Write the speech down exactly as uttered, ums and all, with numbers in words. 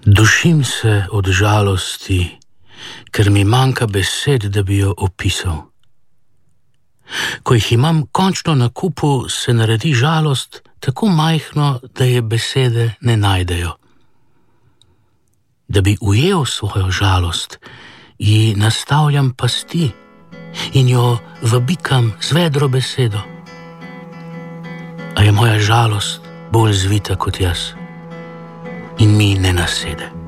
Dušim se od žalosti, ker mi manjka besed, da bi jo opisal. Ko jih imam končno na kupu, se naredi žalost tako majhno, da je besede ne najdejo. Da bi ujel svojo žalost, ji nastavljam pasti in jo vabikam z vedro besedo. A je moja žalost bolj zvita kot jaz in mi ne nasede.